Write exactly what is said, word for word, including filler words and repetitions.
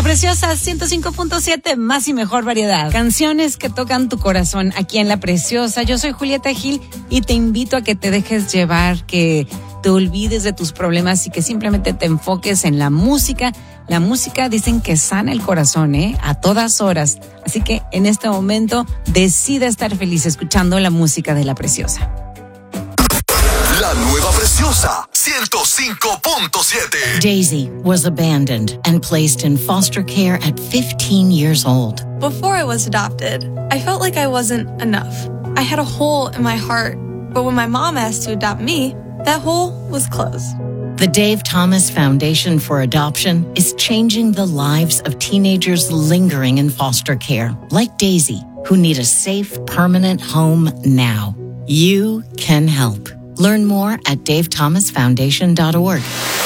Preciosa ciento cinco punto siete, más y mejor variedad. Canciones que tocan tu corazón aquí en La Preciosa. Yo soy Julieta Gil y te invito a que te dejes llevar, que te olvides de tus problemas y que simplemente te enfoques en la música. La música dicen que sana el corazón, ¿eh? A todas horas. Así que en este momento decide estar feliz escuchando la música de La Preciosa. La nueva Preciosa ciento cinco punto siete. Daisy was abandoned and placed in foster care at fifteen years old. Before I was adopted, I felt like I wasn't enough. I had a hole in my heart, but when my mom asked to adopt me, that hole was closed. The Dave Thomas Foundation for Adoption is changing the lives of teenagers lingering in foster care, like Daisy, who need a safe, permanent home now. You can help. Learn more at dave thomas foundation dot org.